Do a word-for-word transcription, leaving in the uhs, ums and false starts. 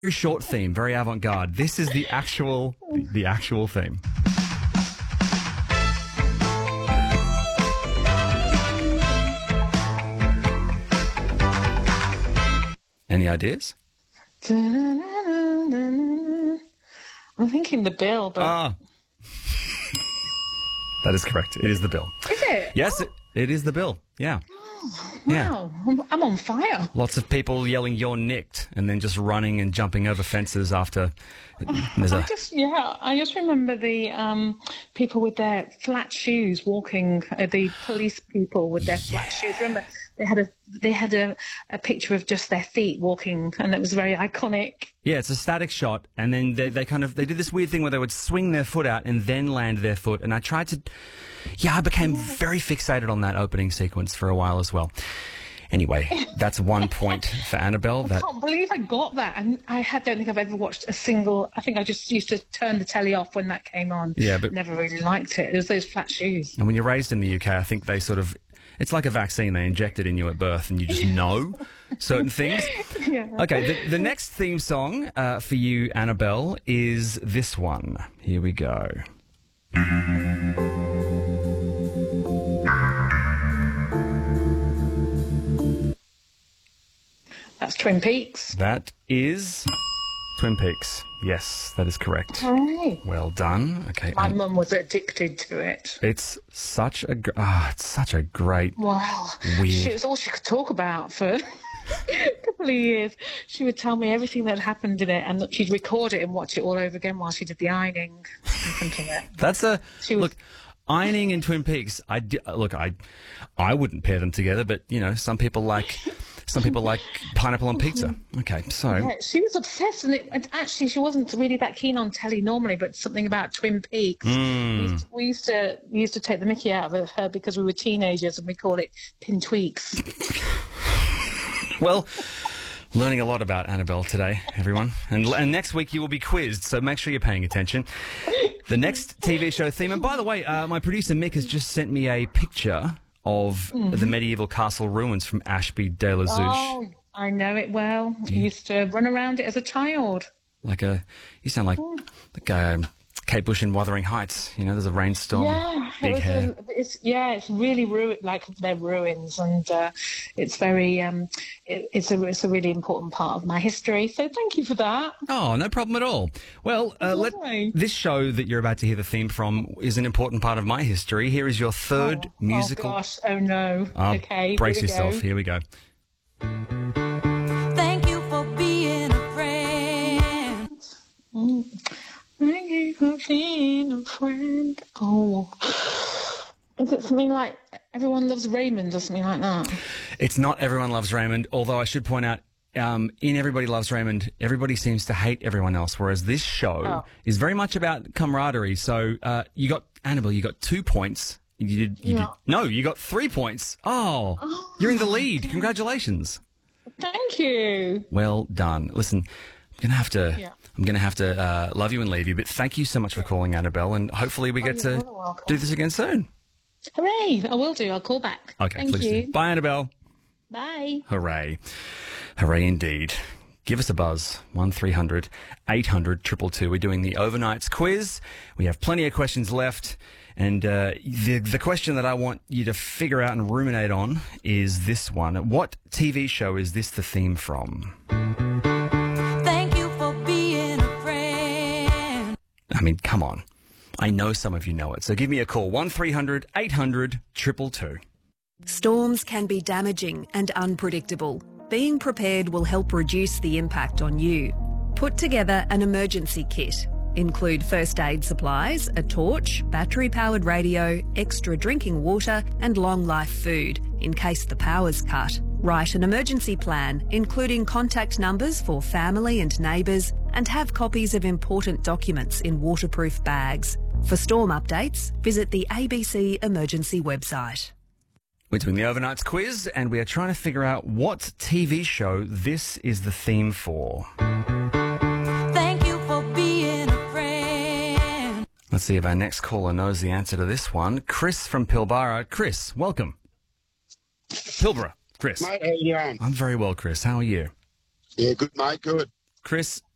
Very short theme, very avant-garde. This is the actual, the actual theme. Any ideas? I'm thinking the Bill, but... Ah. That is correct. It is the Bill. Is it? Yes, Oh. it, it is the Bill. Yeah. Oh, Yeah. wow. I'm, I'm on fire. Lots of people yelling, "You're nicked," and then just running and jumping over fences after. There's I a, just, yeah, I just remember the um, people with their flat shoes walking, uh, the police people with their flat shoes. Remember, they had a they had a, a picture of just their feet walking, and it was very iconic. yeah, it's a static shot, and then they, they kind of they did this weird thing where they would swing their foot out and then land their foot, and I tried to, yeah, I became very fixated on that opening sequence for a while as well. Anyway, that's one point for Annabelle. I That can't believe I got that, and I had, don't think I've ever watched a single. I think I just used to turn the telly off when that came on. Yeah, but- never really liked it. It was those flat shoes. and when you're raised in the U K, I think they sort of, it's like a vaccine. They inject it in you at birth, and you just know certain things. Yeah. Okay, the, the next theme song uh, for you, Annabelle, is this one. Here we go. That's Twin Peaks. That is Twin Peaks. Yes, that is correct. Hey. Well done. Okay, My and mum was addicted to it. it's such a gr- ah, it's such a great. Wow. Weird. She, it was all she could talk about for a couple of years. She would tell me everything that happened in it, and that she'd record it and watch it all over again while she did the ironing. Listen to it. That's a She was- look. Ironing and Twin Peaks. I di- look. I I wouldn't pair them together, but you know, some people like some people like pineapple on pizza. Okay, so Yeah, she was obsessed, and, it, and actually, she wasn't really that keen on telly normally, but something about Twin Peaks. We, used to, we used to we used to take the mickey out of her because we were teenagers, and we called it pin tweaks. well. Learning a lot about Annabelle today, everyone. And, and next week you will be quizzed, so make sure you're paying attention. The next T V show theme, and by the way, uh, my producer Mick has just sent me a picture of Mm-hmm. the medieval castle ruins from Ashby de la Zouch. Oh, I know it well. I used to run around it as a child. Like a, you sound like like um, Kate Bush in Wuthering Heights. You know, there's a rainstorm, Yeah, it big was hair. a, it's yeah, it's really ru- like they're ruins, and uh, it's very um, it, it's a it's a really important part of my history. So thank you for that. Oh, no problem at all. Well, uh, let, Lovely. this show that you're about to hear the theme from is an important part of my history. Here is your third Oh, musical. Oh gosh! Oh no! Uh, okay, brace here we yourself. Go. Here we go. Thank you for being a friend. Thank you for being a friend. Oh, is it something like Everyone Loves Raymond or something like that? It's not Everyone Loves Raymond, although I should point out, um, in Everybody Loves Raymond, everybody seems to hate everyone else, whereas this show Oh. is very much about camaraderie. So uh, you got, Annabelle, you got two points. You did, you Yeah. did, no, you got three points. Oh, Oh. you're in the lead. Congratulations. Thank you. Well done. Listen, I'm gonna have to. Yeah. I'm gonna have to uh, love you and leave you. But thank you so much for calling, Annabelle, and hopefully we get you're to more than welcome. do this again soon. Hooray! I will do. I'll call back. Okay, Thank please you. do. Bye, Annabelle. Bye. Hooray, hooray indeed. Give us a buzz, one three hundred eight hundred two two two. We're doing the overnights quiz. We have plenty of questions left. And uh, the, the question that I want you to figure out and ruminate on is this one. What T V show is this the theme from? Thank you for being a friend. I mean, come on. I know some of you know it. So give me a call, one three hundred eight hundred two two two. Storms can be damaging and unpredictable. Being prepared will help reduce the impact on you. Put together an emergency kit. Include first aid supplies, a torch, battery-powered radio, extra drinking water and long-life food in case the power's cut. Write an emergency plan, including contact numbers for family and neighbours, and have copies of important documents in waterproof bags. For storm updates, visit the A B C Emergency website. We're doing the overnights quiz, and we are trying to figure out what T V show this is the theme for. Thank you for being a friend. Let's see if our next caller knows the answer to this one. Chris from Pilbara. Chris, welcome. Pilbara, Chris. Mate, how you going? I'm very well, Chris. How are you? Yeah, good, mate, good. Chris,